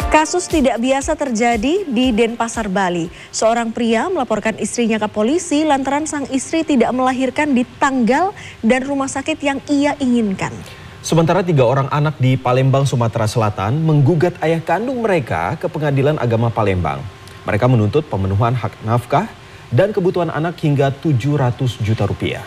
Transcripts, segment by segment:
Kasus tidak biasa terjadi di Denpasar, Bali. Seorang pria melaporkan istrinya ke polisi lantaran sang istri tidak melahirkan di tanggal dan rumah sakit yang ia inginkan. Sementara 3 orang anak di Palembang, Sumatera Selatan menggugat ayah kandung mereka ke Pengadilan Agama Palembang. Mereka menuntut pemenuhan hak nafkah dan kebutuhan anak hingga 700 juta rupiah.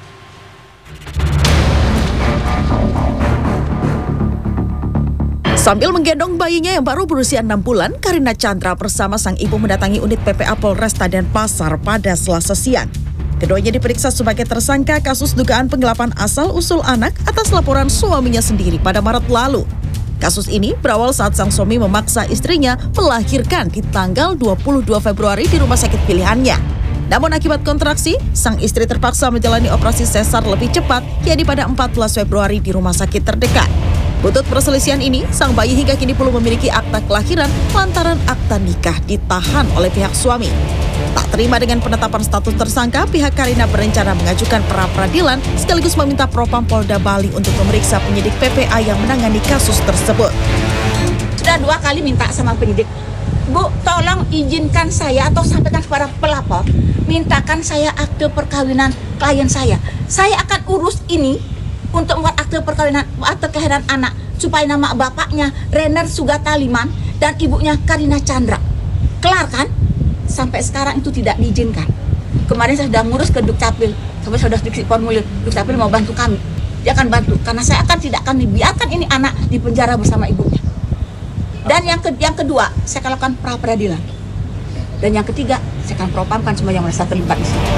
Sambil menggendong bayinya yang baru berusia 6 bulan, Karina Chandra bersama sang ibu mendatangi unit PPA Polresta Denpasar pada Selasa siang. Keduanya diperiksa sebagai tersangka kasus dugaan penggelapan asal-usul anak atas laporan suaminya sendiri pada Maret lalu. Kasus ini berawal saat sang suami memaksa istrinya melahirkan di tanggal 22 Februari di rumah sakit pilihannya. Namun akibat kontraksi, sang istri terpaksa menjalani operasi sesar lebih cepat, yakni pada 14 Februari di rumah sakit terdekat. Buntut perselisihan ini, sang bayi hingga kini belum memiliki akta kelahiran lantaran akta nikah ditahan oleh pihak suami. Tak terima dengan penetapan status tersangka, pihak Karina berencana mengajukan pra-peradilan sekaligus meminta Propam Polda Bali untuk memeriksa penyidik PPA yang menangani kasus tersebut. Sudah 2 kali minta sama penyidik, Bu, tolong izinkan saya atau sampaikan kepada pelapor, mintakan saya akte perkawinan klien saya. Saya akan urus ini untuk membuat akte perkawinan, akte kelahiran anak, supaya nama bapaknya Renner Sugataliman dan ibunya Karina Chandra. Kelar kan? Sampai sekarang itu tidak diizinkan. Kemarin saya sudah ngurus ke Dukcapil, sampai sudah sedikit formulir, Dukcapil mau bantu kami. Dia akan bantu, karena saya tidak akan dibiarkan ini anak di penjara bersama ibunya. Dan yang kedua, saya akan lakukan pra-peradilan. Dan yang ketiga, saya akan propamkan semua yang merasa terlibat di sini.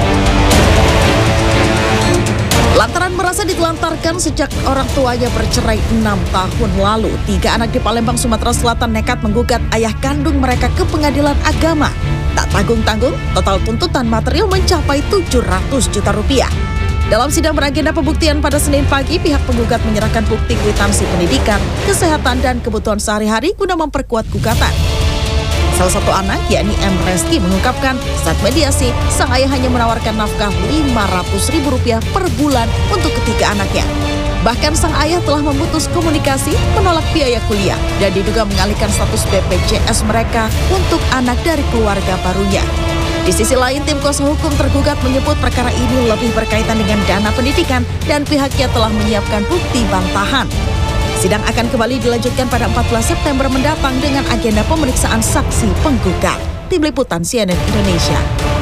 Lantaran merasa ditelantarkan sejak orang tuanya bercerai 6 tahun lalu, 3 anak di Palembang, Sumatera Selatan nekat menggugat ayah kandung mereka ke Pengadilan Agama. Tak tanggung-tanggung, total tuntutan material mencapai 700 juta rupiah. Dalam sidang beragenda pembuktian pada Senin pagi, pihak penggugat menyerahkan bukti kwitansi pendidikan, kesehatan, dan kebutuhan sehari-hari guna memperkuat gugatan. Salah satu anak, yakni M. Reski, mengungkapkan saat mediasi, sang ayah hanya menawarkan nafkah Rp500.000 per bulan untuk ketiga anaknya. Bahkan sang ayah telah memutus komunikasi, menolak biaya kuliah, dan diduga mengalihkan status BPJS mereka untuk anak dari keluarga barunya. Di sisi lain, tim kuasa hukum tergugat menyebut perkara ini lebih berkaitan dengan dana pendidikan dan pihaknya telah menyiapkan bukti bantahan. Sidang akan kembali dilanjutkan pada 14 September mendatang dengan agenda pemeriksaan saksi penggugat. Tim Liputan CNN Indonesia.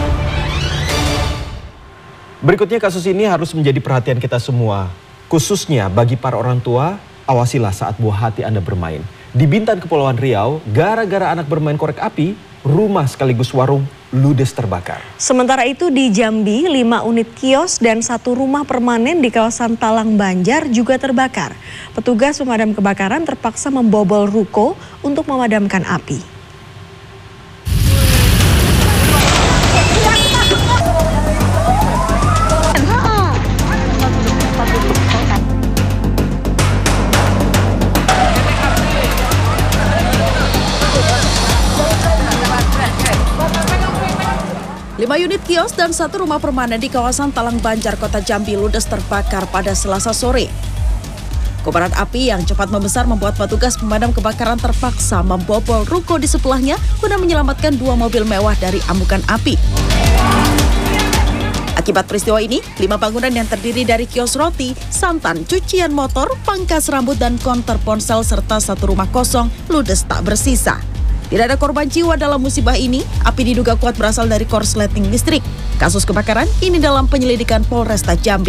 Berikutnya kasus ini harus menjadi perhatian kita semua. Khususnya bagi para orang tua, awasilah saat buah hati Anda bermain. Di Bintan, Kepulauan Riau, gara-gara anak bermain korek api, rumah sekaligus warung ludes terbakar. Sementara itu di Jambi, 5 unit kios dan 1 rumah permanen di kawasan Talang Banjar juga terbakar. Petugas pemadam kebakaran terpaksa membobol ruko untuk memadamkan api. 5 unit kios dan 1 rumah permanen di kawasan Talang Banjar, Kota Jambi ludes terbakar pada Selasa sore. Kobaran api yang cepat membesar membuat petugas pemadam kebakaran terpaksa membobol ruko di sebelahnya guna menyelamatkan 2 mobil mewah dari amukan api. Akibat peristiwa ini, 5 bangunan yang terdiri dari kios roti, santan, cucian motor, pangkas rambut, dan konter ponsel serta 1 rumah kosong ludes tak bersisa. Tidak ada korban jiwa dalam musibah ini. Api diduga kuat berasal dari korsleting listrik. Kasus kebakaran ini dalam penyelidikan Polresta Jambi.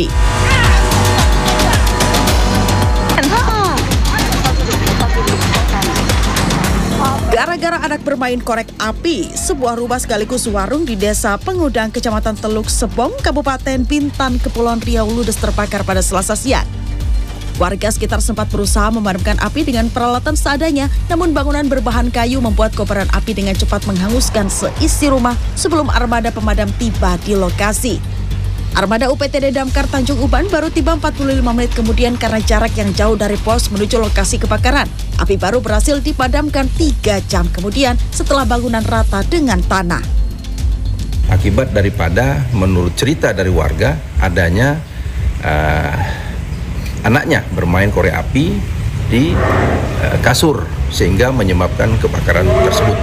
Gara-gara anak bermain korek api, sebuah rumah sekaligus warung di Desa Pengudang, Kecamatan Teluk Sebong, Kabupaten Bintan, Kepulauan Riau ludes terbakar pada Selasa siang. Warga sekitar sempat berusaha memadamkan api dengan peralatan seadanya, namun bangunan berbahan kayu membuat kobaran api dengan cepat menghanguskan seisi rumah sebelum armada pemadam tiba di lokasi. Armada UPTD Damkar Tanjung Uban baru tiba 45 menit kemudian karena jarak yang jauh dari pos menuju lokasi kebakaran. Api baru berhasil dipadamkan 3 jam kemudian setelah bangunan rata dengan tanah. Akibat daripada menurut cerita dari warga adanya anaknya bermain korek api di kasur sehingga menyebabkan kebakaran tersebut.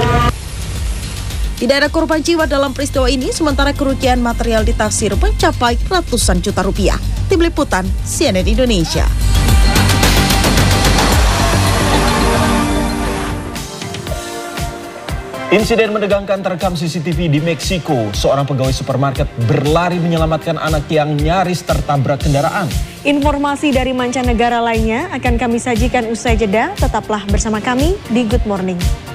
Tidak ada korban jiwa dalam peristiwa ini, sementara kerugian material ditaksir mencapai ratusan juta rupiah. Tim Liputan CNN Indonesia. Insiden menegangkan terekam CCTV di Meksiko. Seorang pegawai supermarket berlari menyelamatkan anak yang nyaris tertabrak kendaraan. Informasi dari mancanegara lainnya akan kami sajikan usai jeda. Tetaplah bersama kami di Good Morning.